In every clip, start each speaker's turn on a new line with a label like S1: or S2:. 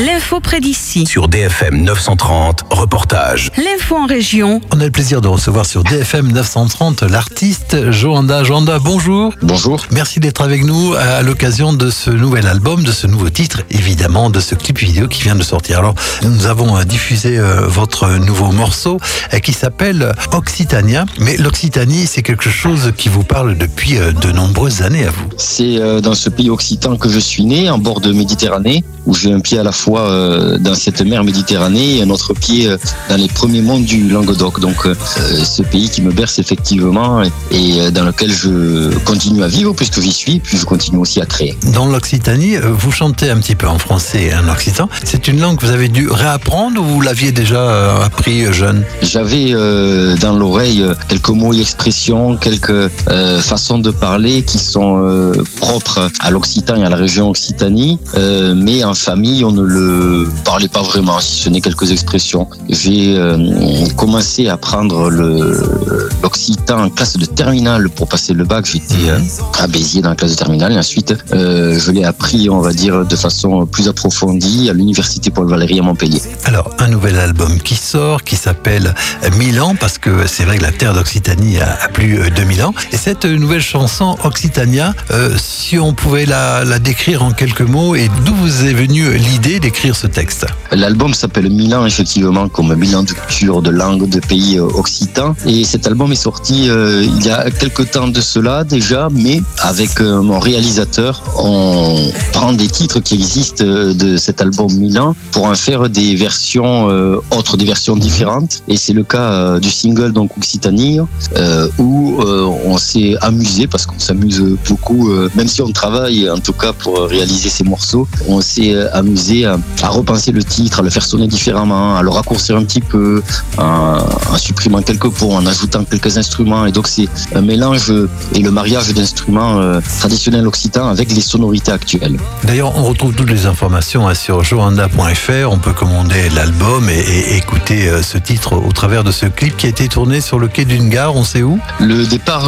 S1: L'info près d'ici.
S2: Sur DFM 930, reportage.
S1: L'info en région.
S3: On a le plaisir de recevoir sur DFM 930 l'artiste Joanda. Joanda, bonjour.
S4: Bonjour.
S3: Merci d'être avec nous à l'occasion de ce nouvel album, de ce nouveau titre, évidemment, de ce clip vidéo qui vient de sortir. Alors, nous avons diffusé votre nouveau morceau qui s'appelle Occitania. Mais l'Occitanie, c'est quelque chose qui vous parle depuis de nombreuses années à vous.
S4: C'est dans ce pays occitan que je suis né, en bord de Méditerranée, où j'ai un pied à la fois dans cette mer Méditerranée et un autre pied dans les premiers monts du Languedoc. Donc ce pays qui me berce effectivement et dans lequel je continue à vivre puisque j'y suis, puis je continue aussi à créer.
S3: Dans l'Occitanie, vous chantez un petit peu en français et en occitan. C'est une langue que vous avez dû réapprendre ou vous l'aviez déjà appris jeune?
S4: J'avais dans l'oreille quelques mots et expressions, quelques façons de parler qui sont propres à l'Occitan et à la région Occitanie, mais en famille on ne le parlait pas vraiment, si ce n'est quelques expressions. J'ai commencé à apprendre l'occitan en classe de terminale pour passer le bac. J'étais à Béziers dans la classe de terminale et ensuite je l'ai appris, on va dire, de façon plus approfondie à l'université Paul Valéry à Montpellier.
S3: Alors, un nouvel album qui sort, qui s'appelle 1000 ans, parce que c'est vrai que la terre d'Occitanie a plus de 1000 ans. Et cette nouvelle chanson, Occitania, si on pouvait la décrire en quelques mots, et d'où vous est venue l'idée d'écrire ce texte?
S4: L'album s'appelle 1000 ans, effectivement, comme 1000 ans de culture, de langue, de pays occitans. Et cet album est sorti il y a quelques temps de cela déjà, mais avec mon réalisateur, on prend des titres qui existent de cet album 1000 ans pour en faire des versions autres, des versions différentes. Et c'est le cas du single, donc Occitanie, où on s'est amusé, parce qu'on s'amuse beaucoup, même si on travaille en tout cas pour réaliser ces morceaux, on s'est amusé à repenser le titre, à le faire sonner différemment, à le raccourcir un petit peu, en supprimant quelques points, en ajoutant quelques instruments. Et donc c'est un mélange et le mariage d'instruments traditionnels occitans avec les sonorités actuelles.
S3: D'ailleurs, on retrouve toutes les informations sur joanda.fr. On peut commander l'album et écouter ce titre au travers de ce clip qui a été tourné sur le quai d'une gare. On sait où? Le
S4: départ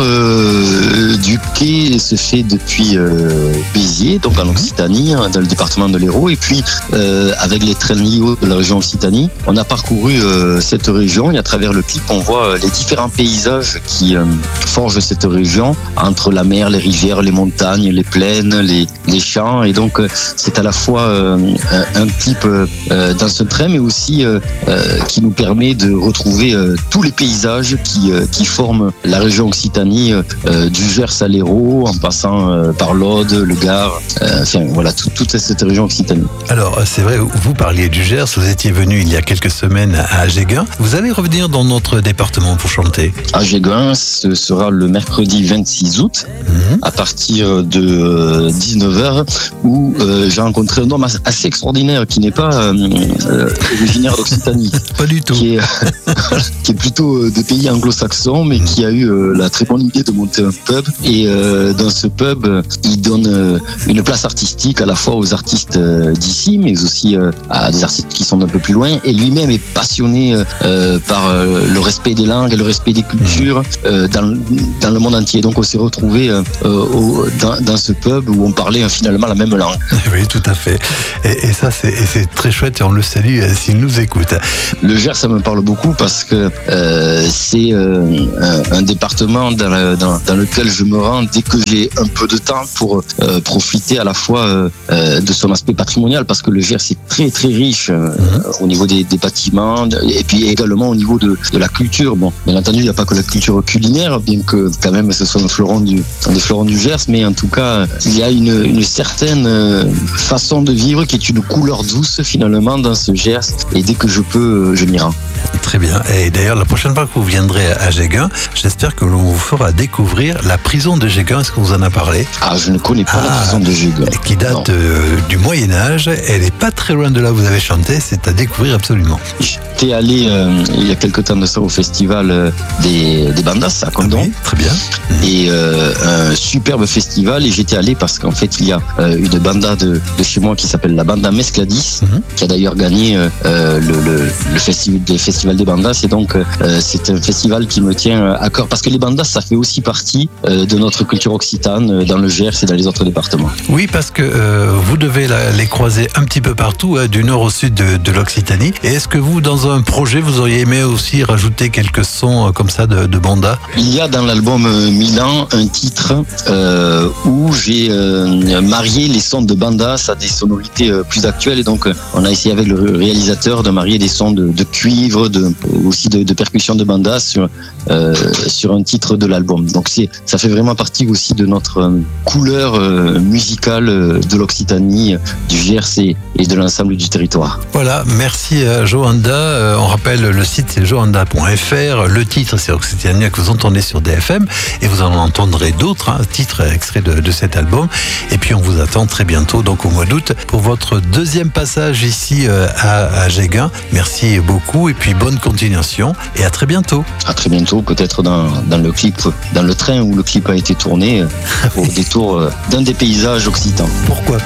S4: du quai se fait depuis Béziers, donc en Occitanie, dans le département de l'Hérault. Et puis, avec les trains Lio de la région Occitanie, on a parcouru cette région et à travers le clip, on voit les différents paysages qui forgent cette région, entre la mer, les rivières, les montagnes, les plaines, les champs. Et donc, c'est à la fois un clip dans ce train, mais aussi qui nous permet de retrouver tous les paysages qui forment la région Occitanie, du Gers à l'Hérault, en passant par l'Aude, le Gard, enfin voilà, toute cette région Occitanie.
S3: Alors, c'est vrai, vous parliez du Gers, vous étiez venu il y a quelques semaines à Ageguin. Vous allez revenir dans notre département pour chanter?
S4: Ageguin, ce sera le mercredi 26 août, à partir de 19h, où j'ai rencontré un homme assez extraordinaire qui n'est pas originaire d'Occitanie.
S3: Pas du tout.
S4: Qui est plutôt de pays anglo-saxons, mais qui a eu la très bonne idée de monter un pub. Et dans ce pub, il donne une place artistique à la fois aux artistes d'ici, mais aussi à des artistes qui sont d'un peu plus loin. Et lui-même est passionné par le respect des langues et le respect des cultures dans le monde entier. Donc on s'est retrouvés dans ce pub où on parlait finalement la même langue.
S3: Oui, tout à fait. Et ça, c'est très chouette et on le salue s'il nous écoute.
S4: Le Gers, ça me parle beaucoup parce que c'est un département dans lequel je me rends dès que j'ai un peu de temps pour profiter à la fois de son aspect patrimonial, parce que le Gers est très très riche au niveau des bâtiments et puis également au niveau de la culture. Bon, bien entendu, il n'y a pas que la culture culinaire, bien que quand même ce soit des fleurons du Gers, mais en tout cas, il y a une certaine façon de vivre qui est une couleur douce finalement dans ce Gers, et dès que je peux, je m'y rends.
S3: Très bien. Et d'ailleurs, la prochaine fois que vous viendrez à Ageguin, j'espère que l'on vous fera découvrir la prison de Ageguin. Est-ce qu'on vous en a parlé?
S4: Ah, je ne connais pas la prison de Ageguin.
S3: Qui date du Moyen-Âge. Elle n'est pas très loin de là où vous avez chanté. C'est à découvrir absolument.
S4: J'étais allé il y a quelque temps de ça au festival des Bandas à Condom.
S3: Oui, très bien.
S4: Et un superbe festival. Et j'étais allé parce qu'en fait, il y a une banda de chez moi qui s'appelle la Banda Mescladis, qui a d'ailleurs gagné le festival des Bandas. Et donc, c'est un festival qui me tient à cœur parce que les Bandas, ça fait aussi partie de notre culture occitane dans le Gers et dans les autres départements.
S3: Oui, parce que vous devez les croiser un petit peu partout, du nord au sud de l'Occitanie. Et est-ce que vous, dans un projet, vous auriez aimé aussi rajouter quelques sons comme ça de banda?
S4: Il y a dans l'album Milan un titre où j'ai marié les sons de banda à des sonorités plus actuelles. Et donc, on a essayé avec le réalisateur de marier des sons de cuivre, aussi de percussions de banda sur un titre de l'album. Donc, ça fait vraiment partie aussi de notre couleur musicale de l'Occitanie, du GRC et de l'ensemble du territoire.
S3: Voilà, merci Joanda. On rappelle, le site c'est joanda.fr. Le titre c'est Occitania que vous entendez sur DFM et vous en entendrez d'autres titres extraits de cet album. Et puis on vous attend très bientôt, donc au mois d'août, pour votre deuxième passage ici à Jéguin. Merci beaucoup et puis bonne continuation et à très bientôt.
S4: À très bientôt, peut-être dans le clip, dans le train où le clip a été tourné, au détour d'un des paysages occitans.
S3: Pourquoi